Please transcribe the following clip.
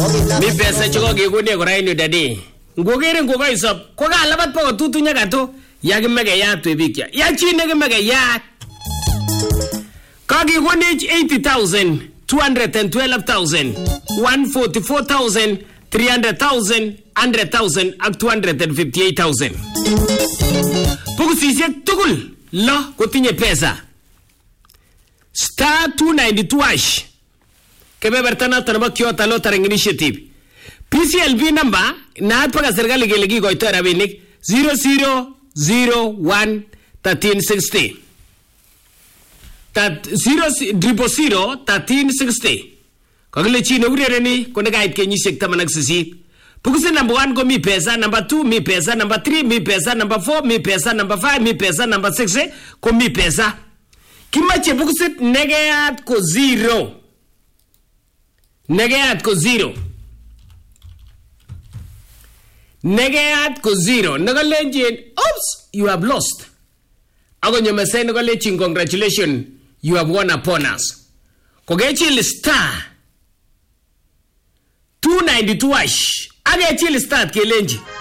Mi pesa choko kekune kora inu dadi. Ngokere ngokaisop ko kalabat pa kotutunya kato yakimeke yat webikya. Yachine kimeke yat. Kakikonech 80,000, 212,000, 144,000, 300,000, 100,000 ak 258,000. Pukusisiek tugul lo kotinye pesa. Star 292 hash. Kebeberta noton nebo Kyoto Lottery Initiative. PCLB number naat paka serikali kele kikoito rabinik 00011360. 0001360. Kakile chine urereni kone kait kenyisiek 18. Pukusi number 1 ko mi pesa, number 2 mi pesa, number 3 mi pesa, number 4 mi pesa, number 5 mi pesa, number 6 ko mi pesa. Kimache pukusit negeyat ko 0. Negeyat ko 0. Negeyat ko 0. Nagalenjin, oops, you have lost. Ako nyomese nagalenjin, congratulations, you have won upon us. Kogechil star 292 hash. Agechil start kelenji.